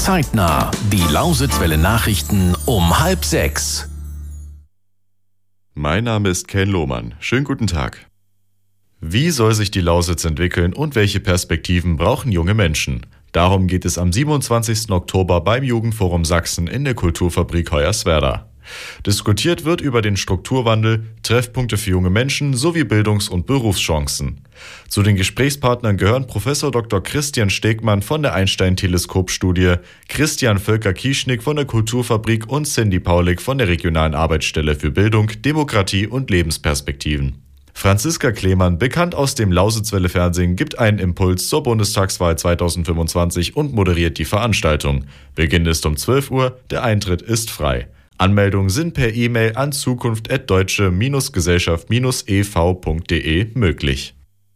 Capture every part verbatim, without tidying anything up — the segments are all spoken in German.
Zeitnah. Die Lausitzwelle Nachrichten um halb sechs. Mein Name ist Ken Lohmann. Schönen guten Tag. Wie soll sich die Lausitz entwickeln und welche Perspektiven brauchen junge Menschen? Darum geht es am siebenundzwanzigsten Oktober beim Jugendforum Sachsen in der Kulturfabrik Hoyerswerda. Diskutiert wird über den Strukturwandel, Treffpunkte für junge Menschen sowie Bildungs- und Berufschancen. Zu den Gesprächspartnern gehören Professor Doktor Christian Stegmann von der Einstein-Teleskop-Studie, Christian Völker-Kieschnick von der Kulturfabrik und Cindy Paulik von der regionalen Arbeitsstelle für Bildung, Demokratie und Lebensperspektiven. Franziska Klemann, bekannt aus dem Lausitzwelle-Fernsehen, gibt einen Impuls zur Bundestagswahl zweitausendfünfundzwanzig und moderiert die Veranstaltung. Beginn ist um zwölf Uhr, der Eintritt ist frei. Anmeldungen sind per E-Mail an zukunft at deutsche Gesellschaft e v punkt de möglich.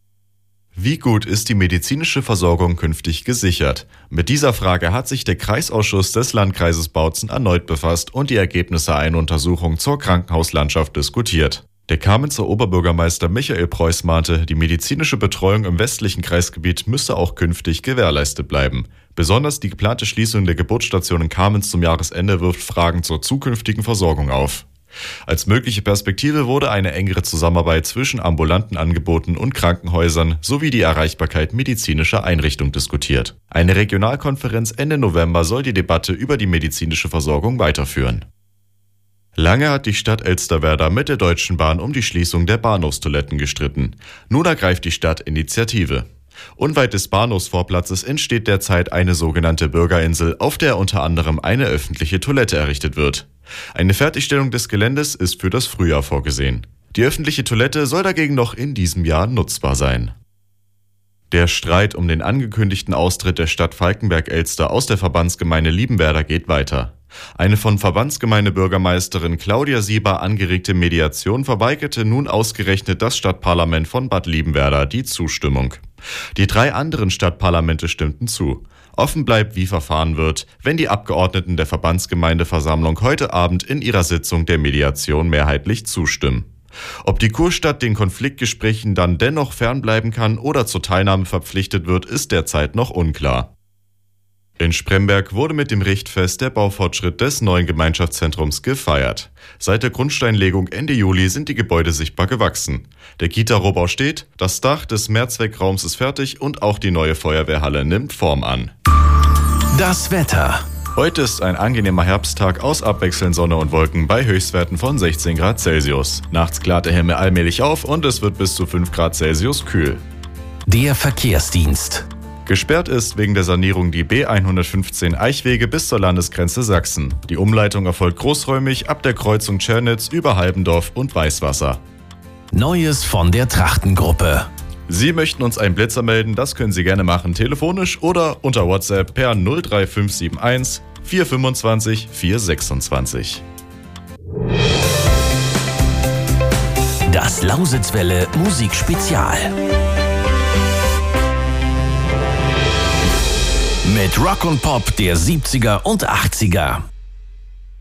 Wie gut ist die medizinische Versorgung künftig gesichert? Mit dieser Frage hat sich der Kreisausschuss des Landkreises Bautzen erneut befasst und die Ergebnisse einer Untersuchung zur Krankenhauslandschaft diskutiert. Der Kamenzer Oberbürgermeister Michael Preuß mahnte, die medizinische Betreuung im westlichen Kreisgebiet müsse auch künftig gewährleistet bleiben. Besonders die geplante Schließung der Geburtsstation in Kamenz zum Jahresende wirft Fragen zur zukünftigen Versorgung auf. Als mögliche Perspektive wurde eine engere Zusammenarbeit zwischen ambulanten Angeboten und Krankenhäusern sowie die Erreichbarkeit medizinischer Einrichtungen diskutiert. Eine Regionalkonferenz Ende November soll die Debatte über die medizinische Versorgung weiterführen. Lange hat die Stadt Elsterwerda mit der Deutschen Bahn um die Schließung der Bahnhofstoiletten gestritten. Nun ergreift die Stadt Initiative. Unweit des Bahnhofsvorplatzes entsteht derzeit eine sogenannte Bürgerinsel, auf der unter anderem eine öffentliche Toilette errichtet wird. Eine Fertigstellung des Geländes ist für das Frühjahr vorgesehen. Die öffentliche Toilette soll dagegen noch in diesem Jahr nutzbar sein. Der Streit um den angekündigten Austritt der Stadt Falkenberg-Elster aus der Verbandsgemeinde Liebenwerda geht weiter. Eine von Verbandsgemeindebürgermeisterin Claudia Sieber angeregte Mediation verweigerte nun ausgerechnet das Stadtparlament von Bad Liebenwerda die Zustimmung. Die drei anderen Stadtparlamente stimmten zu. Offen bleibt, wie verfahren wird, wenn die Abgeordneten der Verbandsgemeindeversammlung heute Abend in ihrer Sitzung der Mediation mehrheitlich zustimmen. Ob die Kurstadt den Konfliktgesprächen dann dennoch fernbleiben kann oder zur Teilnahme verpflichtet wird, ist derzeit noch unklar. In Spremberg wurde mit dem Richtfest der Baufortschritt des neuen Gemeinschaftszentrums gefeiert. Seit der Grundsteinlegung Ende Juli sind die Gebäude sichtbar gewachsen. Der Kita-Rohbau steht, das Dach des Mehrzweckraums ist fertig und auch die neue Feuerwehrhalle nimmt Form an. Das Wetter. Heute ist ein angenehmer Herbsttag aus abwechselnd Sonne und Wolken bei Höchstwerten von sechzehn Grad Celsius. Nachts klart der Himmel allmählich auf und es wird bis zu fünf Grad Celsius kühl. Der Verkehrsdienst. Gesperrt ist wegen der Sanierung die B hundertfünfzehn Eichwege bis zur Landesgrenze Sachsen. Die Umleitung erfolgt großräumig ab der Kreuzung Tschernitz über Halbendorf und Weißwasser. Neues von der Trachtengruppe. Sie möchten uns einen Blitzer melden, das können Sie gerne machen, telefonisch oder unter WhatsApp per null drei fünf sieben eins vier fünfundzwanzig vier sechsundzwanzig. Das Lausitzwelle Musikspezial. Mit Rock und Pop der siebziger und achtziger.